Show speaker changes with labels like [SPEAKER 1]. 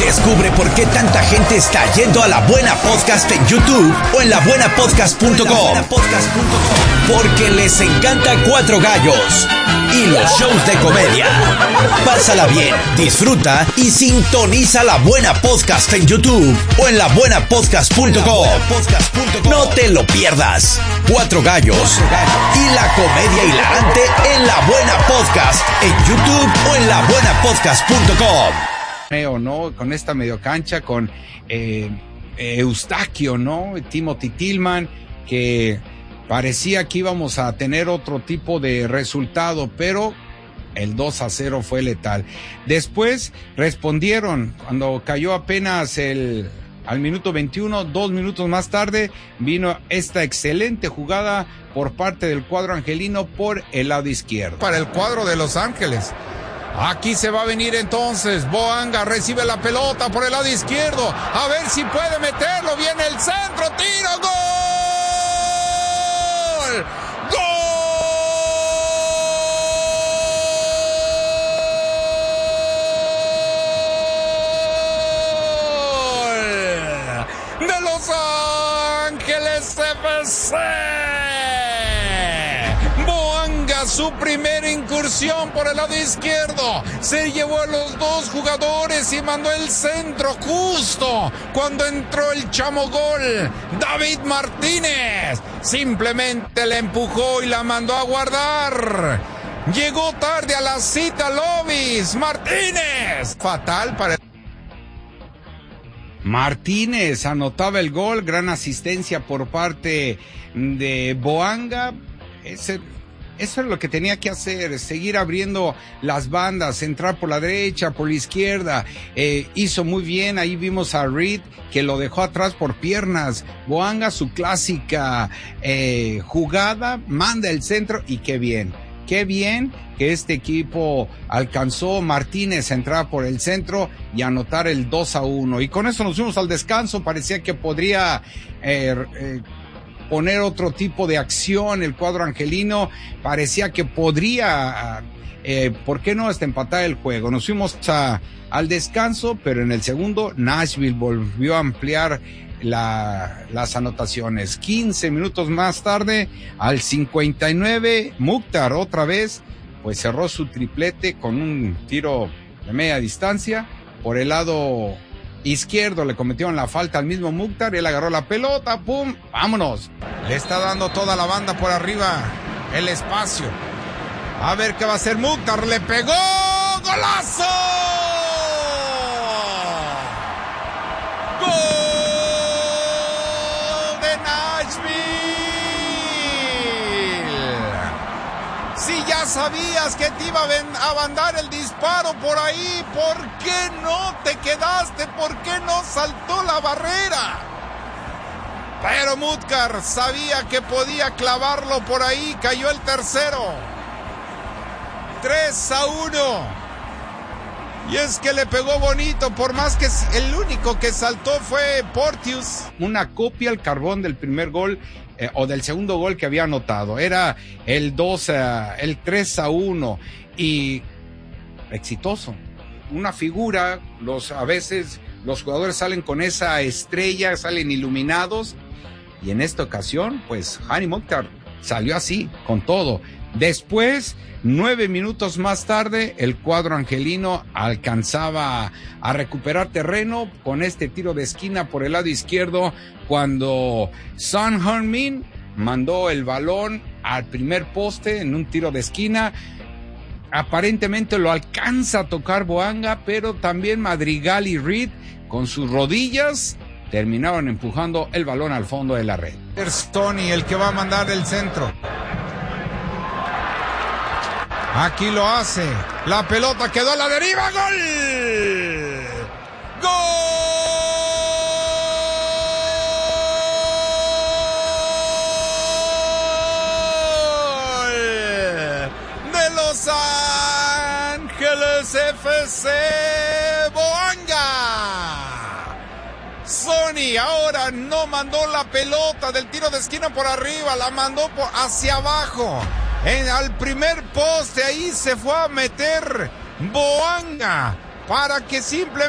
[SPEAKER 1] Descubre por qué tanta gente está yendo a La Buena Podcast en YouTube o en labuenapodcast.com. Porque les encanta Cuatro Gallos y los shows de comedia. Pásala bien, disfruta y sintoniza La Buena Podcast en YouTube o en labuenapodcast.com. No te lo pierdas. Cuatro Gallos y la comedia hilarante en La Buena Podcast en YouTube o en labuenapodcast.com.
[SPEAKER 2] ¿No? Con esta mediocancha, con Eustaquio, ¿no? Timothy Tillman, que parecía que íbamos a tener otro tipo de resultado, pero el 2-0 fue letal. Después respondieron, cuando cayó apenas al minuto 21, 2 minutos más tarde, vino esta excelente jugada por parte del cuadro angelino por el lado izquierdo.
[SPEAKER 3] Para el cuadro de Los Ángeles. Aquí se va a venir entonces. Boanga recibe la pelota por el lado izquierdo. A ver si puede meterlo. Viene el centro. Tiro. ¡Gol! ¡Gol! De Los Ángeles FC. Su primera incursión por el lado izquierdo, se llevó a los dos jugadores y mandó el centro justo cuando entró el chamo gol. David Martínez simplemente la empujó y la mandó a guardar. Llegó tarde a la cita Lovis. Martínez, fatal para
[SPEAKER 2] Martínez anotaba el gol, gran asistencia por parte de Boanga. Eso es lo que tenía que hacer, seguir abriendo las bandas, entrar por la derecha, por la izquierda. Hizo muy bien, ahí vimos a Reed que lo dejó atrás por piernas. Boanga, su clásica jugada, manda el centro y qué bien que este equipo alcanzó Martínez a entrar por el centro y anotar el 2-1. Y con eso nos fuimos al descanso, parecía que podría poner otro tipo de acción el cuadro angelino, parecía que podría, ¿por qué no?, hasta empatar el juego. Nos fuimos al descanso, pero en el segundo Nashville volvió a ampliar las anotaciones. 15 minutos más tarde, al 59, Mukhtar otra vez, pues cerró su triplete con un tiro de media distancia por el lado izquierdo. Le cometieron la falta al mismo Mukhtar, él agarró la pelota, pum, vámonos.
[SPEAKER 3] Le está dando toda la banda por arriba, el espacio. A ver qué va a hacer Mukhtar, le pegó, ¡golazo! ¡Gol de Nashville! Si ya sabías que te iba a mandar el disparo por ahí, ¿por qué no te quedaste? ¿Por qué no saltó la barrera? Pero Mukhtar sabía que podía clavarlo por ahí, cayó el tercero. 3-1. Y es que le pegó bonito, por más que el único que saltó fue Porteous.
[SPEAKER 2] Una copia al carbón del primer gol, o del segundo gol que había anotado. Era el 3-1 y exitoso. Una figura, a veces los jugadores salen con esa estrella, salen iluminados, y en esta ocasión, pues Hani Mukhtar salió así, con todo. Después, 9 minutos más tarde, el cuadro angelino alcanzaba a recuperar terreno con este tiro de esquina por el lado izquierdo, cuando Son Heung-min mandó el balón al primer poste en un tiro de esquina. Aparentemente lo alcanza a tocar Boanga, pero también Madrigal y Reed con sus rodillas terminaron empujando el balón al fondo de la red.
[SPEAKER 3] Es Tony el que va a mandar el centro. Aquí lo hace. La pelota quedó a la deriva. ¡Gol! ¡Gol! De Los Ángeles FC. Boanga. Sony ahora no mandó la pelota del tiro de esquina por arriba, la mandó hacia abajo. Al primer poste, ahí se fue a meter Boanga para que simplemente